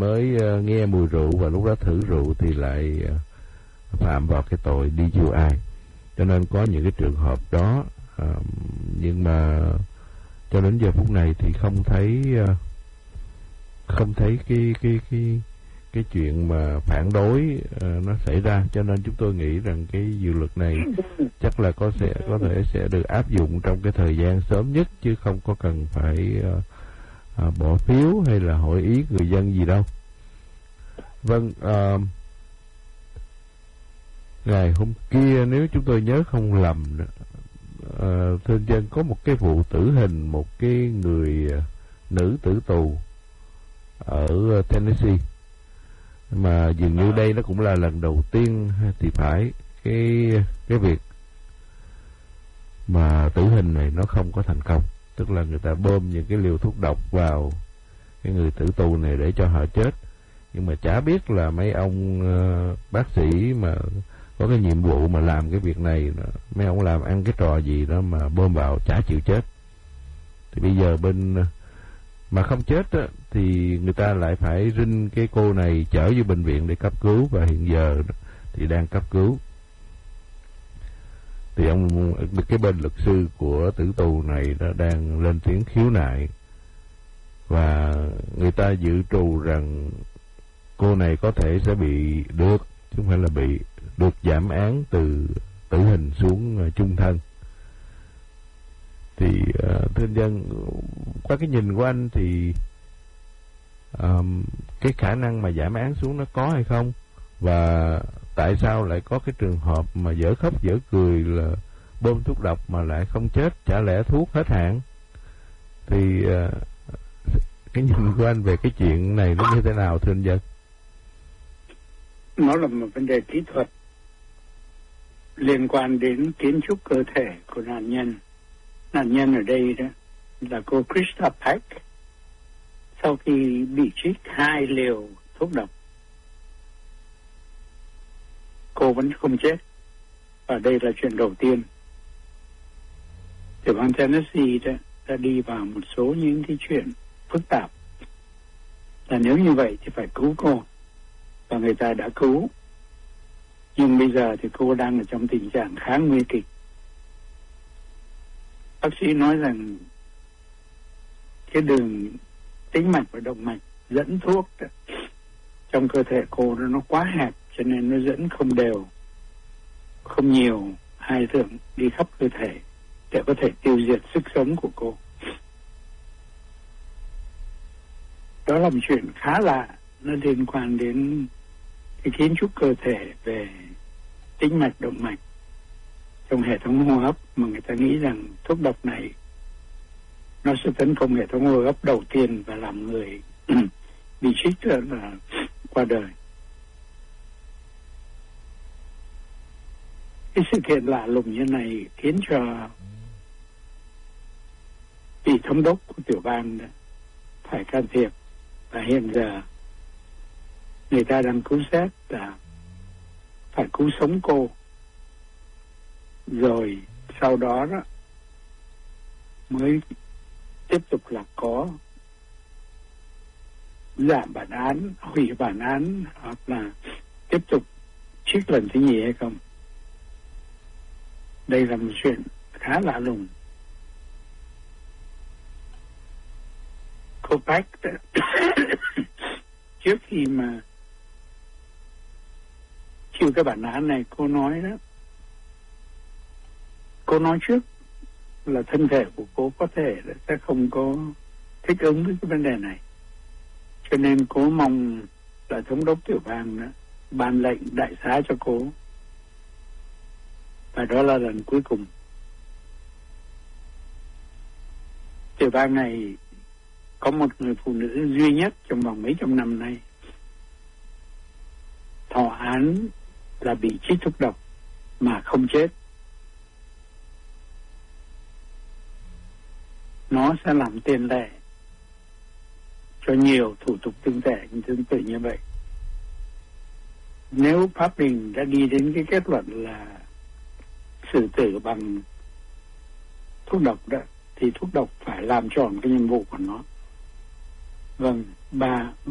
mới nghe mùi rượu và lúc đó thử rượu thì lại phạm vào cái tội đi giù ai. Cho nên có những cái trường hợp đó, nhưng mà cho đến giờ phút này thì không thấy cái chuyện mà phản đối nó xảy ra. Cho nên chúng tôi nghĩ rằng cái dự luật này chắc là có thể sẽ được áp dụng trong cái thời gian sớm nhất, chứ không có cần phải bỏ phiếu hay là hội ý người dân gì đâu. Vâng, ngày hôm kia nếu chúng tôi nhớ không lầm, thưa dân, có một cái vụ tử hình một cái người nữ tử tù ở Tennessee, mà dường như đây nó cũng là lần đầu tiên thì phải cái việc mà tử hình này nó không có thành công, tức là người ta bơm những cái liều thuốc độc vào cái người tử tù này để cho họ chết, nhưng mà chả biết là mấy ông bác sĩ mà có cái nhiệm vụ mà làm cái việc này, mấy ông làm ăn cái trò gì đó mà bơm vào chả chịu chết. Thì bây giờ bên mà không chết á, thì người ta lại phải rinh cái cô này chở vô bệnh viện để cấp cứu, và hiện giờ thì đang cấp cứu. Thì cái bên luật sư của tử tù này đã đang lên tiếng khiếu nại, và người ta dự trù rằng cô này có thể sẽ bị chứ không phải là được giảm án từ tử hình xuống chung thân. Thì thưa anh dân, qua cái nhìn của anh thì cái khả năng mà giảm án xuống nó có hay không, và tại sao lại có cái trường hợp mà dở khóc dở cười là bơm thuốc độc mà lại không chết, chả lẽ thuốc hết hạn? Thì cái nhìn của anh về cái chuyện này nó như thế nào, thưa anh dân? Nó là một vấn đề kỹ thuật liên quan đến kiến trúc cơ thể của nạn nhân. Nạn nhân ở đây đó là cô Krista Pack. Sau khi bị trích 2 liều thuốc độc, cô vẫn không chết. Và đây là chuyện đầu tiên. Tiểu bang Tennessee đã đi vào một số những cái chuyện phức tạp. Là nếu như vậy thì phải cứu cô. Và người ta đã cứu. Nhưng bây giờ thì cô đang ở trong tình trạng khá nguy kịch. Bác sĩ nói rằng cái đường tĩnh mạch và động mạch dẫn thuốc trong cơ thể cô nó quá hẹp, cho nên nó dẫn không đều, không nhiều hai lượng đi khắp cơ thể để có thể tiêu diệt sức sống của cô. Đó là một chuyện khá lạ, nó liên quan đến cái kiến trúc cơ thể về tĩnh mạch, động mạch trong hệ thống hô hấp, mà người ta nghĩ rằng thuốc độc này nó sẽ tấn công hệ thống hô hấp đầu tiên và làm người bị trích là qua đời. Cái sự kiện lạ lùng như này khiến cho vị thống đốc của tiểu bang phải can thiệp, và hiện giờ người ta đang cứu xét là phải cứu sống cô, rồi sau đó mới tiếp tục là có giảm bản án, hủy bản án, hoặc là tiếp tục trích lần thứ nhì hay không. Đây là một chuyện khá lạ lùng. Cô Pack trước khi mà chịu cái bản án này, cô nói trước là thân thể của cô có thể sẽ không có thích ứng với cái vấn đề này, cho nên cô mong là thống đốc tiểu bang ban lệnh đại xá cho cô, và đó là lần cuối cùng. Tiểu bang này có một người phụ nữ duy nhất trong vòng mấy trăm năm nay thọ án là bị trích thuốc độc mà không chết. Nó sẽ làm tiền lệ cho nhiều thủ tục tương tự như vậy. Nếu pháp đình đã đi đến cái kết luận là xử tử bằng thuốc độc đó, thì thuốc độc phải làm tròn cái nhiệm vụ của nó. Vâng,